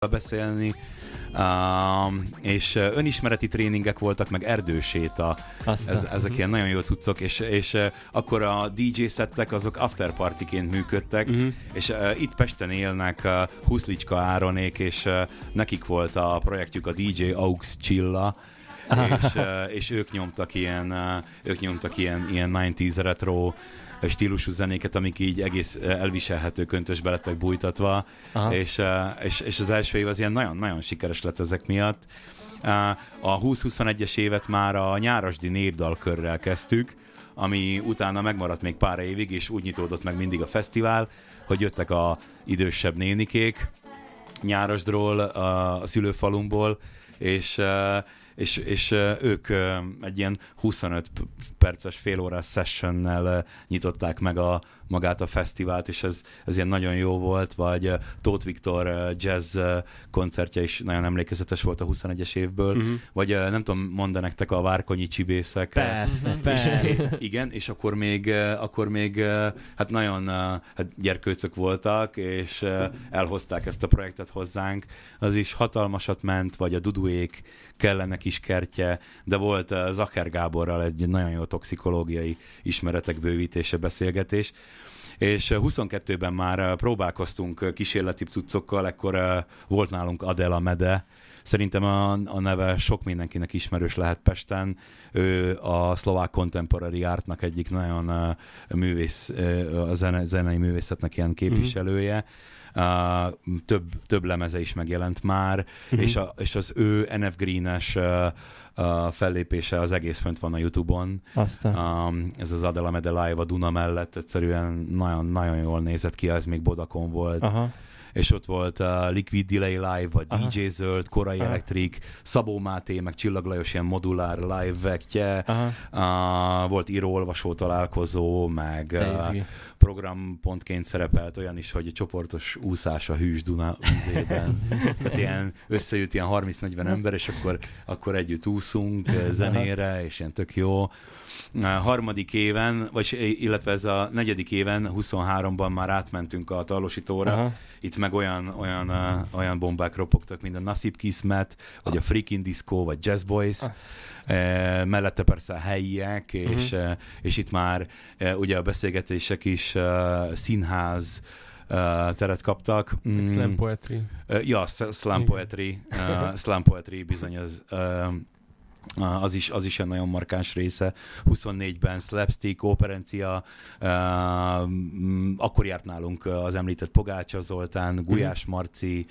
beszélni, és önismereti tréningek voltak, meg erdőséta. Ezek ilyen nagyon jó cuccok, és akkor a DJ szettek azok afterpartiként működtek, és itt Pesten élnek Huszlicska Áronék, és nekik volt a projektjük a DJ Aux Chilla, és ők nyomtak ilyen 90s retro stílusú zenéket, amik így egész elviselhető köntösbe lettek bújtatva, és az első év az ilyen nagyon-nagyon sikeres lett ezek miatt. A 20-21-es évet már a nyárasdi népdalkörrel kezdtük, ami utána megmaradt még pár évig, és úgy nyitódott meg mindig a fesztivál, hogy jöttek a idősebb nénikék Nyárasdról, a szülőfalumból, és ők egy ilyen 25 perces, félórás sessionnel nyitották meg magát a fesztivált, és ez ilyen nagyon jó volt, vagy Tóth Viktor jazz koncertje is nagyon emlékezetes volt a 21-es évből, vagy nem tudom, mondani nektek a Várkonyi Csibészek. Persze. Igen, és akkor még hát nagyon gyerkőcök voltak, és elhozták ezt a projektet hozzánk. Az is hatalmasat ment, vagy a Duduék Kellene kis kertje, de volt Zacher Gáborral egy nagyon jó toxikológiai ismeretek bővítése, beszélgetés. És 22-ben már próbálkoztunk kísérleti cuccokkal, ekkor volt nálunk Adela Mede. Szerintem a neve sok mindenkinek ismerős lehet Pesten. Ő a szlovák contemporary artnak egyik nagyon művész, a zenei művészetnek ilyen képviselője. Több lemeze is megjelent már, és az ő NF Green-es fellépése az egész fönt van a YouTube-on. Ez az Adela Mede Live a Duna mellett egyszerűen nagyon jól nézett ki, ez még Bodakon volt. És ott volt a Liquid Delay Live, vagy DJ Zöld, Korai Electric, Szabó Máté, meg Csillag Lajos ilyen modulár live-vektje, volt író-olvasó találkozó, meg programpontként szerepelt olyan is, hogy csoportos úszás a hűs Duna vízében. Tehát ilyen összejött ilyen 30-40 ember, és akkor együtt úszunk zenére, és ilyen tök jó. Harmadik éven, illetve ez a negyedik éven, 23-ban már átmentünk a Talosítóra. Itt meg olyan bombák ropogtak, mint a Nasib Kismet, vagy a Freakin' Disco, vagy Jazz Boys. Mellette persze a helyiek, és itt már ugye a beszélgetések is színház teret kaptak. Slam Poetry. Slam Poetry. Slam Poetry bizony az is egy nagyon markáns része. 24-ben Slapstick, Operencia, akkor járt nálunk az említett Pogácsa Zoltán, Gulyás Marci,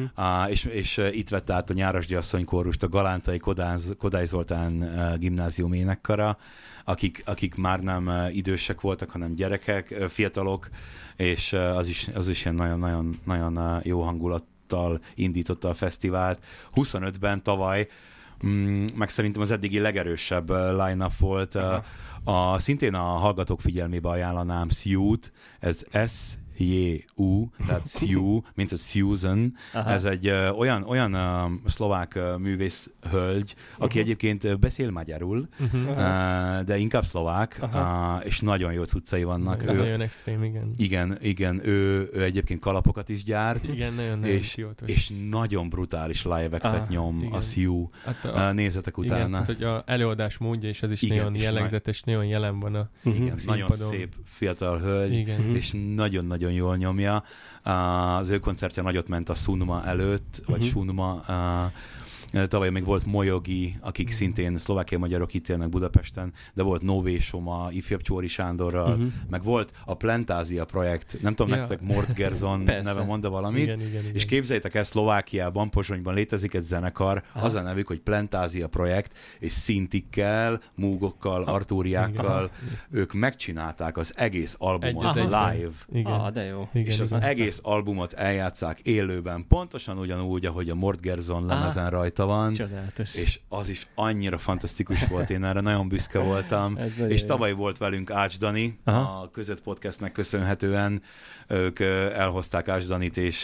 és itt vett át a Nyárasdi asszonykórust a Galántai Kodály Zoltán gimnázium énekkara, akik már nem idősek voltak, hanem gyerekek, fiatalok, és az is ilyen nagyon jó hangulattal indította a fesztivált. 25-ben tavaly meg szerintem az eddigi legerősebb line-up volt. Szintén a hallgatók figyelmébe ajánlanám Sue-t, ez S-J-U, tehát Sue, mint a Susan. Ez egy olyan szlovák művész hölgy, aki egyébként beszél magyarul, de inkább szlovák, és nagyon jó cuccai vannak. Nagyon extrém, igen. Igen, ő egyébként kalapokat is gyárt. Igen, nagyon és nagyon brutális live-eket nyom a Sue. Nézzetek utána. Igen, hogy az előadás módja, és ez is nagyon jellegzetes, nagyon jelen van a igen, nagyon szép fiatal hölgy, és nagyon-nagyon jól nyomja. Az ő koncertje nagyot ment a Sunma előtt, vagy Sunma. Tavaly még volt Mojogi, akik szintén szlovákiai magyarok itt élnek Budapesten, de volt Nové Soma, ifjabb Csóri Sándorral, meg volt a Plantázia projekt, nem tudom nektek Mort Gerzon neve mond valamit, igen. És képzeljétek el, Szlovákiában, Pozsonyban létezik egy zenekar, az a nevük, hogy Plantázia projekt, és szintikkel, múgokkal, artúriákkal, ők megcsinálták az egész albumot live. Igen. De jó. És az egész albumot eljátszák élőben, pontosan ugyanúgy, ahogy a Mort Gerzon lemezen rajta van. Csodálatos. És az is annyira fantasztikus volt, én erre nagyon büszke voltam. És tavaly volt velünk Ács Dani, a Között Podcastnek köszönhetően ők elhozták Ács Danit, és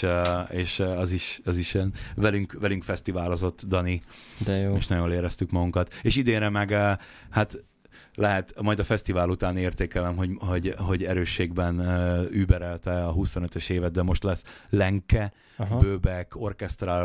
az is velünk fesztiválozott Dani. De jó. És nagyon éreztük magunkat. És idénre meg hát lehet, majd a fesztivál után értékelem, hogy erősségben überelte a 25-ös évet, de most lesz Lenke, Bőbek, orchestrál